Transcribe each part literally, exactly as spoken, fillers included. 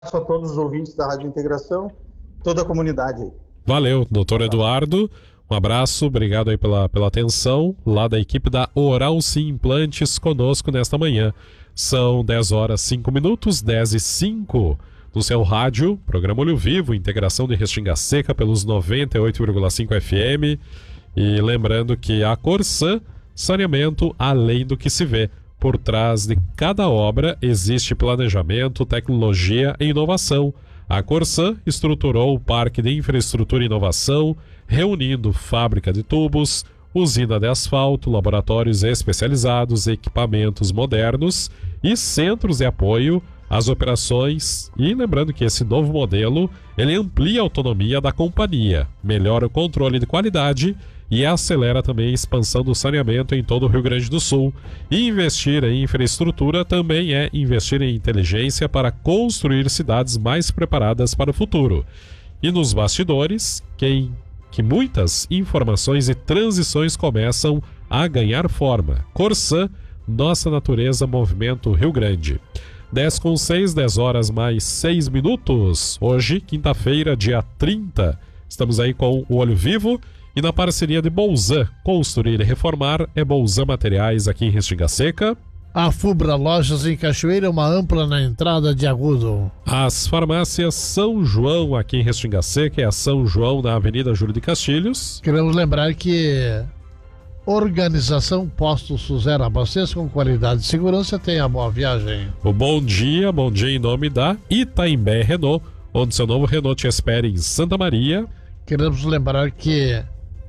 a todos os ouvintes da Rádio Integração, toda a comunidade aí. Valeu, doutor Eduardo. Um abraço, obrigado aí pela, pela atenção, lá da equipe da Oral Sim Implantes conosco nesta manhã. São dez horas e cinco minutos, dez e cinco no seu rádio, programa Olho Vivo, integração de Restinga Seca pelos noventa e oito vírgula cinco F M. E lembrando que a Corsã, saneamento além do que se vê. Por trás de cada obra existe planejamento, tecnologia e inovação. A Corsã estruturou o Parque de Infraestrutura e Inovação, reunindo fábrica de tubos, usina de asfalto, laboratórios especializados, equipamentos modernos e centros de apoio às operações. E lembrando que esse novo modelo, ele amplia a autonomia da companhia, melhora o controle de qualidade e acelera também a expansão do saneamento em todo o Rio Grande do Sul. E investir em infraestrutura também é investir em inteligência para construir cidades mais preparadas para o futuro. E nos bastidores, quem, que muitas informações e transições começam a ganhar forma. Corsã, nossa natureza, movimento Rio Grande. dez com seis, dez horas mais seis minutos. Hoje, quinta-feira, dia trinta. Estamos aí com o Olho Vivo. E na parceria de Bolzan, construir e reformar é Bolzan Materiais aqui em Restinga Seca. A Fubra Lojas em Cachoeira, uma ampla na entrada de Agudo. As farmácias São João aqui em Restinga Seca é a São João na Avenida Júlio de Castilhos. Queremos lembrar que Organização Postos Suzera Abasteça com qualidade e segurança. Tenha boa viagem. O bom dia, bom dia em nome da Itaimbé Renault, onde seu novo Renault te espera em Santa Maria. Queremos lembrar que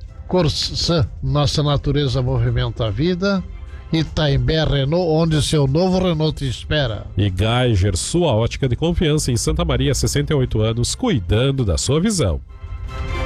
Corsã, nossa natureza movimenta a vida. Itaimbé Renault, onde seu novo Renault te espera. E Geiger, sua ótica de confiança em Santa Maria, sessenta e oito anos, cuidando da sua visão.